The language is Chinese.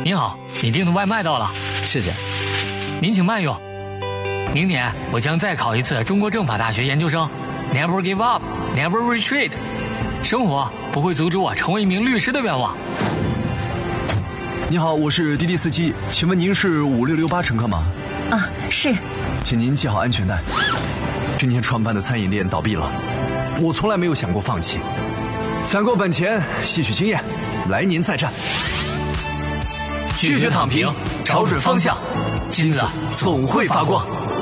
您好，你订的外卖到了， 谢谢。 您请慢用。明年我将再考一次中国政法大学研究生 ，Never give up, never retreat。生活不会阻止我成为一名律师的愿望。 你好，我是滴滴司机，请问您是5668乘客吗？ 啊，是。 请您系好安全带。今天创办的餐饮店倒闭了，我从来没有想过放弃。攒够本钱，吸取经验，来年再战。 拒绝躺平，找准方向，金子总会发光。